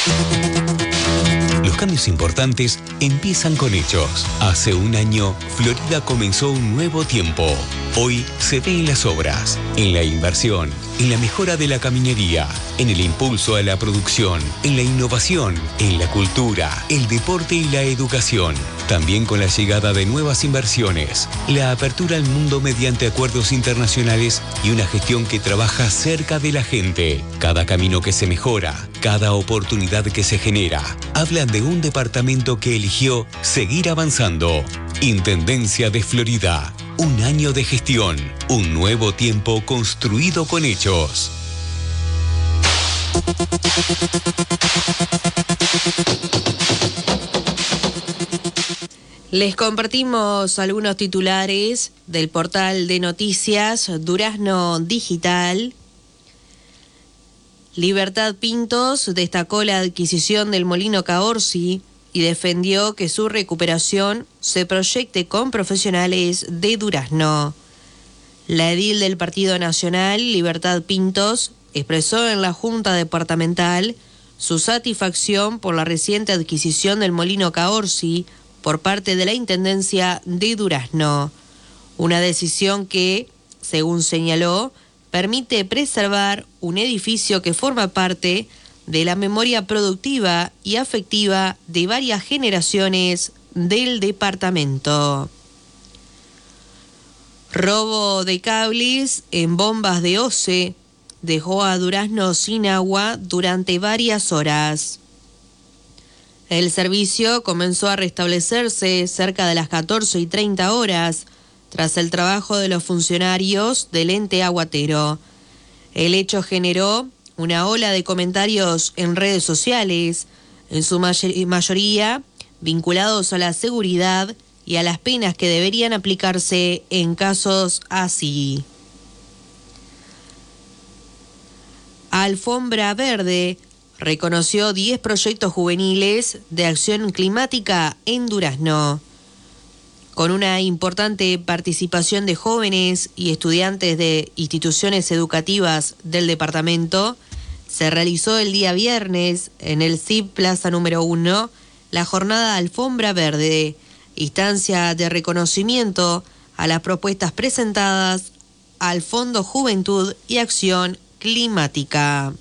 Los cambios importantes empiezan con hechos. Hace un año, Florida comenzó un nuevo tiempo. Hoy se ve en las obras, en la inversión, en la mejora de la caminería, en el impulso a la producción, en la innovación, en la cultura, el deporte y la educación. También con la llegada de nuevas inversiones, la apertura al mundo mediante acuerdos internacionales y una gestión que trabaja cerca de la gente. Cada camino que se mejora, cada oportunidad que se genera, hablan de un departamento que eligió seguir avanzando. Intendencia de Florida. Un año de gestión. Un nuevo tiempo construido con hechos. Les compartimos algunos titulares del portal de noticias Durazno Digital. Libertad Pintos destacó la adquisición del Molino Caorsi y defendió que su recuperación se proyecte con profesionales de Durazno. La edil del Partido Nacional, Libertad Pintos, expresó en la Junta Departamental su satisfacción por la reciente adquisición del Molino Caorsi por parte de la Intendencia de Durazno. Una decisión que, según señaló, permite preservar un edificio que forma parte de la memoria productiva y afectiva de varias generaciones del departamento. Robo de cables en bombas de OCE dejó a Durazno sin agua durante varias horas. El servicio comenzó a restablecerse cerca de las 14:30 horas, tras el trabajo de los funcionarios del ente aguatero. El hecho generó una ola de comentarios en redes sociales, en su mayoría vinculados a la seguridad y a las penas que deberían aplicarse en casos así. Alfombra Verde reconoció 10 proyectos juveniles de acción climática en Durazno. Con una importante participación de jóvenes y estudiantes de instituciones educativas del departamento, se realizó el día viernes en el CIP Plaza número 1 la jornada Alfombra Verde, instancia de reconocimiento a las propuestas presentadas al Fondo Juventud y Acción Climática.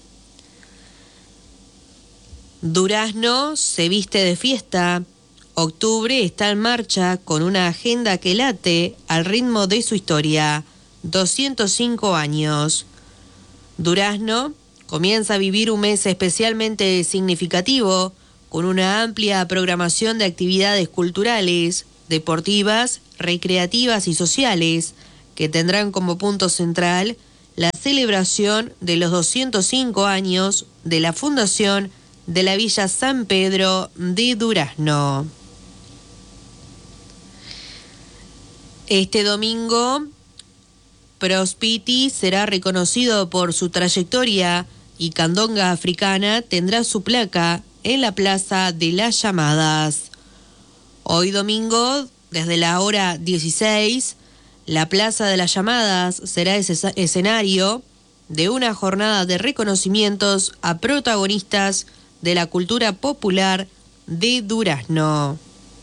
Durazno se viste de fiesta. Octubre está en marcha con una agenda que late al ritmo de su historia. 205 años. Durazno comienza a vivir un mes especialmente significativo con una amplia programación de actividades culturales, deportivas, recreativas y sociales que tendrán como punto central la celebración de los 205 años de la fundación de la Villa San Pedro de Durazno. Este domingo, Prospiti será reconocido por su trayectoria y Candonga Africana tendrá su placa en la Plaza de las Llamadas. Hoy domingo, desde la hora 16, la Plaza de las Llamadas será escenario de una jornada de reconocimientos a protagonistas de la cultura popular de Durazno.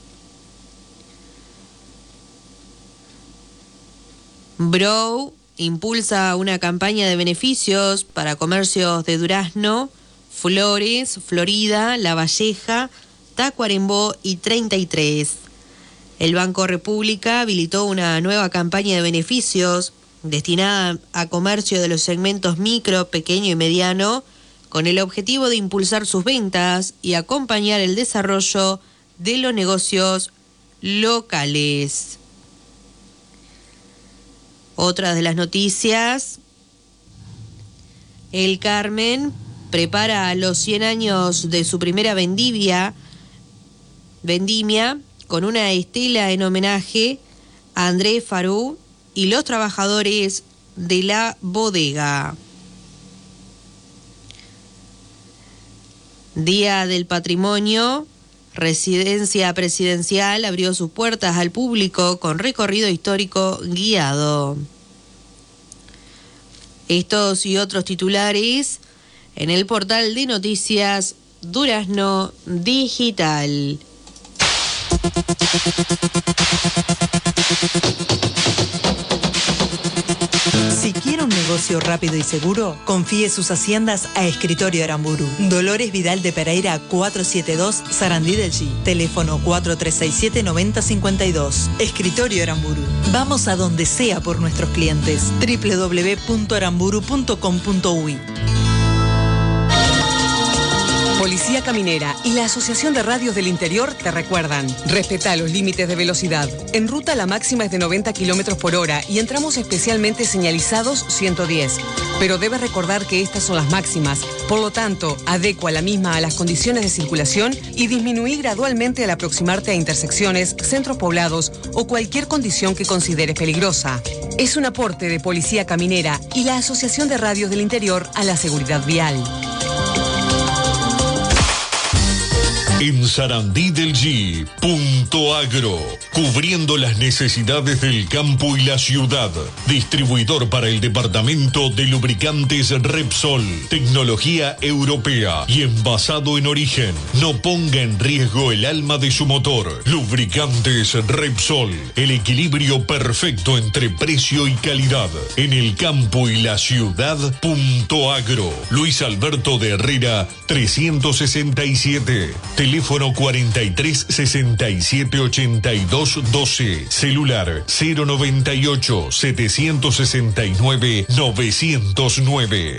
Brow impulsa una campaña de beneficios para comercios de Durazno, Flores, Florida, La Valleja, Tacuarembó y 33. El Banco República habilitó una nueva campaña de beneficios destinada a comercio de los segmentos micro, pequeño y mediano, con el objetivo de impulsar sus ventas y acompañar el desarrollo de los negocios locales. Otra de las noticias: El Carmen prepara los 100 años de su primera vendimia con una estela en homenaje a André Farú y los trabajadores de la bodega. Día del Patrimonio, Residencia Presidencial abrió sus puertas al público con recorrido histórico guiado. Estos y otros titulares en el portal de noticias Durazno Digital. Si quiere un negocio rápido y seguro, confíe sus haciendas a Escritorio Aramburu. Dolores Vidal de Pereira 472, Sarandí del G. Teléfono 4367-9052. Escritorio Aramburu. Vamos a donde sea por nuestros clientes. www.aramburu.com.uy. Policía Caminera y la Asociación de Radios del Interior te recuerdan: respetá los límites de velocidad. En ruta la máxima es de 90 km por hora y entramos especialmente señalizados 110. Pero debes recordar que estas son las máximas. Por lo tanto, adecua la misma a las condiciones de circulación y disminuí gradualmente al aproximarte a intersecciones, centros poblados o cualquier condición que consideres peligrosa. Es un aporte de Policía Caminera y la Asociación de Radios del Interior a la seguridad vial. En Sarandí del G, Punto Agro, cubriendo las necesidades del campo y la ciudad. Distribuidor para el departamento de lubricantes Repsol, tecnología europea y envasado en origen. No ponga en riesgo el alma de su motor. Lubricantes Repsol, el equilibrio perfecto entre precio y calidad. En el campo y la ciudad, Punto Agro. Luis Alberto de Herrera, 367. Teléfono 43 67 82 12. Celular 098 769 909.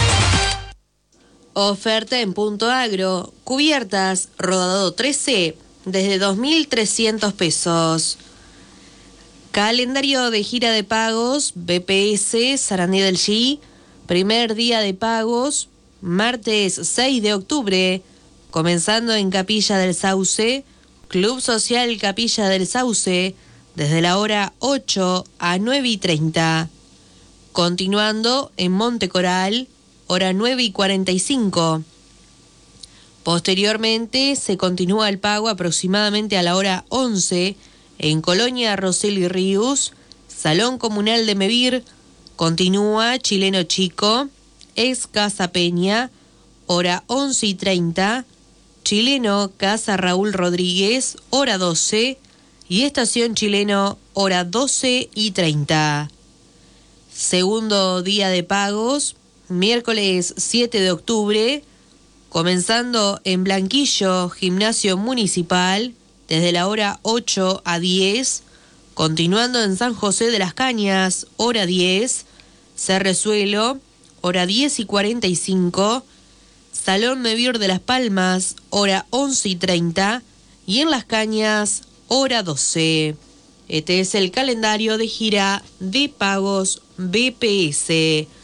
Oferta en Punto Agro. Cubiertas rodado 13 desde 2.300 pesos. Calendario de gira de pagos BPS Sarandí del G. Primer día de pagos martes 6 de octubre. Comenzando en Capilla del Sauce, Club Social Capilla del Sauce, desde la hora 8 a 9:30. Continuando en Monte Coral, hora 9:45. Posteriormente se continúa el pago aproximadamente a la hora 11 en Colonia Rosel y Ríos, Salón Comunal de Mevir. Continúa Chileno Chico, ex Casa Peña, hora 11:30. Chileno, Casa Raúl Rodríguez, hora 12, y Estación Chileno, hora 12:30. Segundo día de pagos, miércoles 7 de octubre, comenzando en Blanquillo, Gimnasio Municipal, desde la hora 8 a 10, continuando en San José de las Cañas, hora 10, Cerrezuelo, hora 10:45, Salón Mevir de Las Palmas, hora 11:30, y en Las Cañas, hora 12. Este es el calendario de gira de pagos BPS.